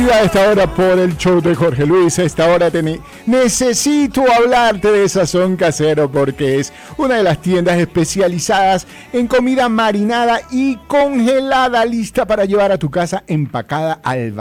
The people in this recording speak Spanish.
A esta hora por el show de Jorge Luis, a esta hora necesito hablarte de Sazón Casero porque es una de las tiendas especializadas en comida marinada y congelada lista para llevar a tu casa empacada al